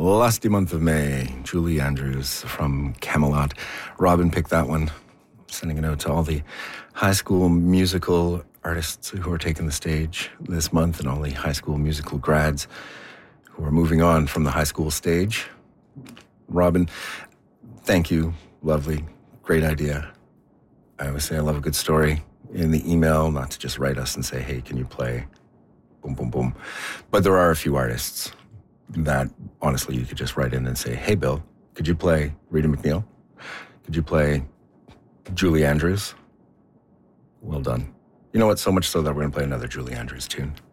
lusty month of May. Julie Andrews from Camelot. Robin picked that one. Sending it out to all the high school musical artists who are taking the stage this month and all the high school musical grads who are moving on from the high school stage. Robin, thank you. Lovely. Great idea. I always say I love a good story in the email, not to just write us and say, hey, can you play? Boom, boom, boom. But there are a few artists that, honestly, you could just write in and say, hey, Bill, could you play Rita McNeil? Could you play Julie Andrews? Well done. You know what? So much so that we're going to play another Julie Andrews tune.